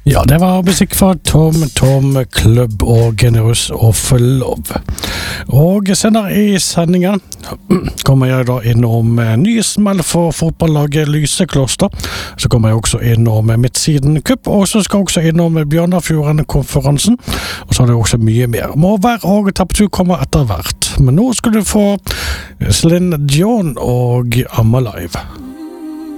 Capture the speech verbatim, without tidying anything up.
Ja, det var musikk fra Tom Tom Club og Generous of Love. Og senere i sendingen kommer jeg da innom nye smell for fotballaget Lysekloster. Så kommer jeg også innom Midtsiden Cup, og så skal jeg også innom Bjørnafjorden-konferansen. Og så er det også mye mer. Måvær og Tapptur kommer etter hvert. Men nå skal du få Celine Dion og I'm Alive.